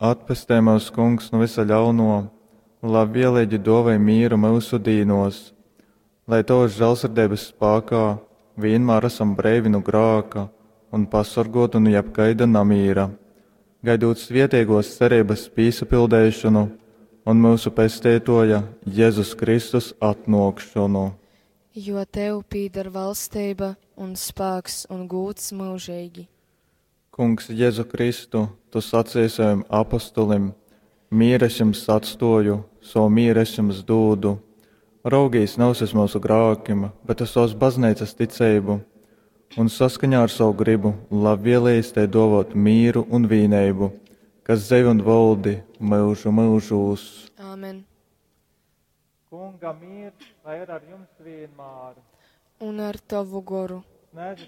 Atpestē mūs, Kungs, no visa ļauno, lai vienlīdzi dovē mīru mūsu dīnos, lai tos žēlsirdības spēkā vienmēr esam brīvi no grāka un pasargāti no jebkaida namīra, gaidot svētīgos cerības piesapildēšanu un mūsu pestītoja Jēzus Kristus atnākšanu. Jo tev pīdar valstība un spēks un gūts mūžīgi. Kungs, Jēzu Kristu, tu sacīji saviem apostolim: mīru es jums atstāju, savu mīru es jums dodu. Raugīs nav uz mūsu grēkiem, bet uz savas baznīcas ticību, un saskaņā ar savu gribu, lai vienlīdz te dāvātu mīru un vienību, kas dzīvo un valdi mūžu mūžos. Āmen. Kunga mīrs, lai ir ar jums vienmēr. Un ar tavu goru. Nēdzi